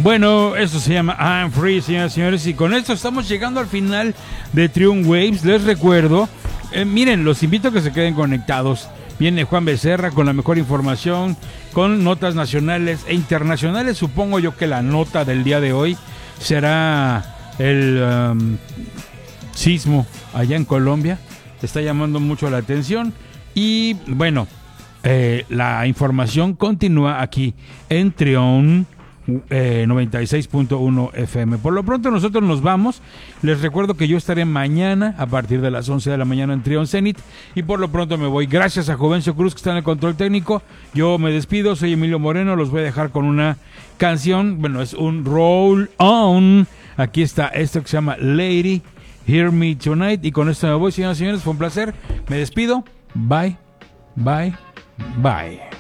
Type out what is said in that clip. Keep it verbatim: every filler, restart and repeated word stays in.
Bueno, eso se llama I'm Free, señoras y señores, y con esto estamos llegando al final de Triumph Waves. Les recuerdo, eh, miren, los invito a que se queden conectados. Viene Juan Becerra con la mejor información, con notas nacionales e internacionales. Supongo yo que la nota del día de hoy será el um, sismo allá en Colombia. Está llamando mucho la atención. Y bueno, eh, la información continúa aquí en Triumph Eh, noventa y seis punto uno F M. Por lo pronto nosotros nos vamos. Les recuerdo que yo estaré mañana a partir de las once de la mañana en Triumph Zenith, y por lo pronto me voy. Gracias a Jovencio Cruz, que está en el control técnico. Yo me despido, soy Emilio Moreno. Los voy a dejar con una canción. Bueno, es un roll on. Aquí está esto que se llama Lady Hear Me Tonight, y con esto me voy, señoras y señores. Fue un placer, me despido. Bye, bye, bye.